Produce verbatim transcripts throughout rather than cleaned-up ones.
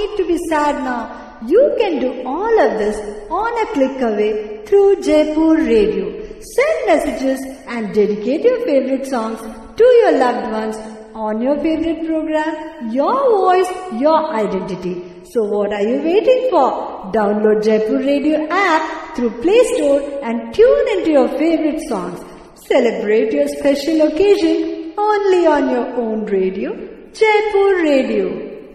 need to be sad now. You can do all of this on a click away through Jaipur Radio. Send messages and dedicate your favorite songs to your loved ones on your favorite program. Your voice, your identity. So what are you waiting for? Download Jaipur Radio app through Play Store and tune into your favorite songs. Celebrate your special occasion only on your own radio, Jaipur Radio.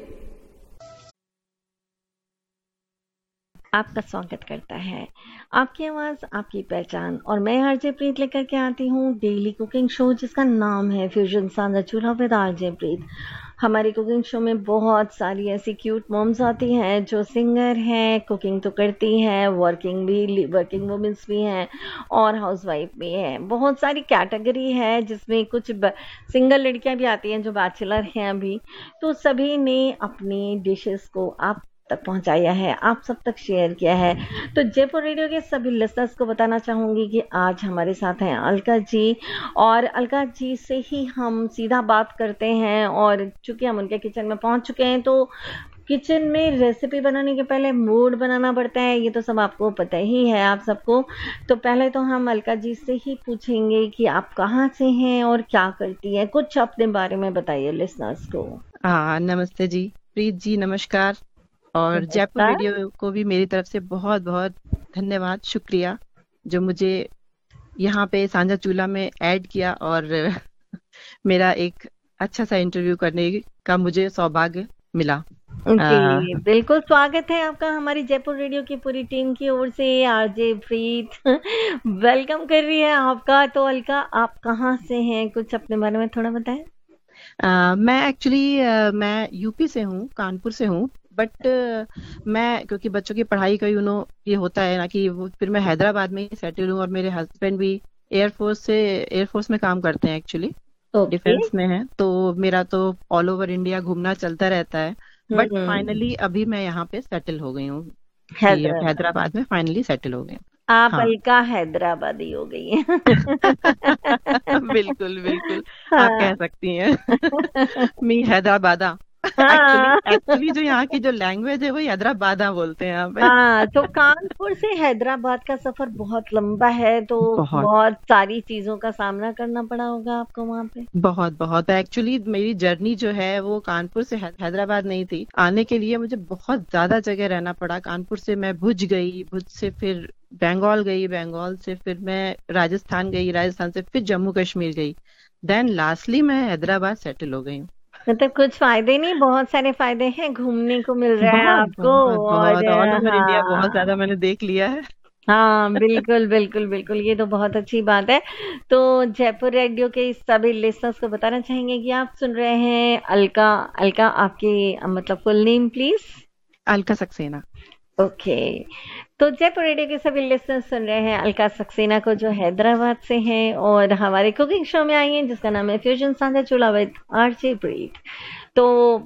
आपका स्वागत करता है आपकी आवाज आपकी पहचान और मैं आरजे प्रीत लेकर के आती हूँ डेली कुकिंग शो जिसका नाम है फ्यूजन सांझा चूल्हा विद आरजे प्रीत। हमारी कुकिंग शो में बहुत सारी ऐसी क्यूट मॉम्स आती हैं जो सिंगर हैं, कुकिंग तो करती हैं, वर्किंग भी वर्किंग वुमेन्स भी हैं और हाउसवाइफ भी हैं। बहुत सारी कैटेगरी है जिसमें कुछ सिंगल लड़कियां भी आती हैं जो बैचलर हैं अभी। तो सभी ने अपनी डिशेस को आप तक पहुंचाया है, आप सब तक शेयर किया है। तो जयपुर रेडियो के सभी लिसनर्स को बताना चाहूंगी कि आज हमारे साथ हैं अलका जी और अलका जी से ही हम सीधा बात करते हैं। और चूंकि हम उनके किचन में पहुंच चुके हैं तो किचन में रेसिपी बनाने के पहले मूड बनाना पड़ता है, ये तो सब आपको पता ही है आप सबको। तो पहले तो हम अलका जी से ही पूछेंगे कि आप कहाँ से हैं और क्या करती हैं, कुछ अपने बारे में बताइए लिसनर्स को। हाँ, नमस्ते जी प्रीत जी, नमस्कार। और जयपुर रेडियो को भी मेरी तरफ से बहुत बहुत धन्यवाद, शुक्रिया जो मुझे यहाँ पे सांझा चूल्हा में ऐड किया और मेरा एक अच्छा सा इंटरव्यू करने का मुझे सौभाग्य मिला। जी बिल्कुल, स्वागत है आपका हमारी जयपुर रेडियो की पूरी टीम की ओर से। आरजे प्रीत वेलकम कर रही है आपका। तो अलका, आप कहाँ से हैं, कुछ अपने बारे में थोड़ा बताएं। uh, मैं एक्चुअली uh, मैं यूपी से हूँ, कानपुर से हूँ, बट uh, मैं क्योंकि बच्चों की पढ़ाई का यू नो ये होता है ना कि वो फिर मैं हैदराबाद में ही सेटल हूँ और मेरे हस्बैंड भी एयरफोर्स से एयरफोर्स में काम करते हैं, एक्चुअली डिफेंस में है। तो मेरा तो ऑल ओवर इंडिया घूमना चलता रहता है, बट फाइनली अभी मैं यहाँ पे सेटल हो गई हूँ, हैदराबाद में फाइनली सेटल हो गई हूँ। आप हाँ। अलका हैदराबादी हो गई है। बिल्कुल बिल्कुल, हाँ। आप कह सकती हैं मी हैदराबादा। एक्चुअली एक्चुअली जो यहाँ की जो लैंग्वेज है वो हैदराबादा बोलते हैं यहाँ पे। हाँ, तो कानपुर से हैदराबाद का सफर बहुत लंबा है, तो बहुत, बहुत सारी चीजों का सामना करना पड़ा होगा आपको वहाँ पे। बहुत बहुत एक्चुअली मेरी जर्नी जो है वो कानपुर से हैदराबाद नहीं थी, आने के लिए मुझे बहुत ज्यादा जगह रहना पड़ा। कानपुर से मैं भुज गई, भुज से फिर बंगाल गई, बंगाल से फिर मैं राजस्थान गई, राजस्थान से फिर जम्मू कश्मीर गई, देन लास्टली मैं हैदराबाद सेटल हो गई हूँ। मतलब कुछ फायदे नहीं, बहुत सारे फायदे हैं, घूमने को मिल रहा है आपको और ऑल ओवर इंडिया बहुत ज्यादा मैंने देख लिया है। हाँ बिल्कुल बिल्कुल बिल्कुल, ये तो बहुत अच्छी बात है। तो जयपुर रेडियो के सभी लिसनर्स को बताना चाहेंगे कि आप सुन रहे हैं अलका। अलका, आपकी मतलब full name please? Alka Saxena. Okay, तो जयपुर रेडियो के सभी लिसनर्स सुन रहे हैं अलका सक्सेना को जो हैदराबाद से हैं और हमारे कुकिंग शो में आई हैं जिसका नाम है फ्यूजन सांझा चूल्हा विद आरजे प्रीत। तो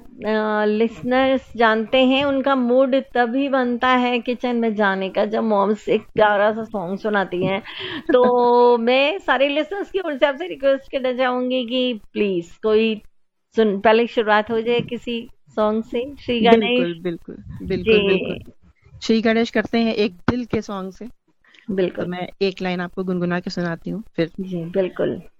लिसनर्स जानते हैं उनका मूड तभी बनता है किचन में जाने का जब मॉम्स एक प्यारा सा सॉन्ग सुनाती हैं। तो मैं सारे लिसनर्स की ओर से आपसे रिक्वेस्ट करना चाहूंगी कि प्लीज कोई सुन पहले शुरुआत हो जाए किसी सॉन्ग से। श्री गणेश। बिल्कुल बिल्कुल बिल्कुल बिल्कुल, श्री गणेश करते हैं एक दिल के सॉन्ग से। बिल्कुल, तो मैं एक लाइन आपको गुनगुना के सुनाती हूँ फिर। जी बिल्कुल।